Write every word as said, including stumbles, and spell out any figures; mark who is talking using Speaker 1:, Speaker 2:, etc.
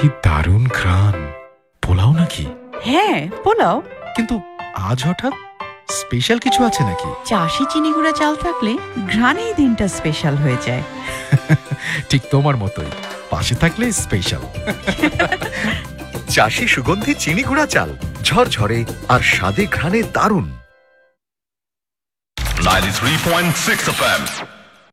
Speaker 1: কি দারুণ ঘ্রাণ! পোলাও নাকি?
Speaker 2: হ্যাঁ, পোলাও।
Speaker 1: কিন্তু আজ হঠাৎ স্পেশাল কিছু আছে নাকি?
Speaker 2: চাষি চিনি গুঁড়া চাল থাকলে ঘ্রাণেই দিনটা স্পেশাল হয়ে যায়।
Speaker 1: ঠিক তোমার মতোই, পাশে থাকলে স্পেশাল।
Speaker 3: চাষি সুগন্ধি চিনি গুঁড়া চাল, ঝরঝরে আর স্বাদে ঘ্রাণে দারুণ।
Speaker 4: ninety-three point six F M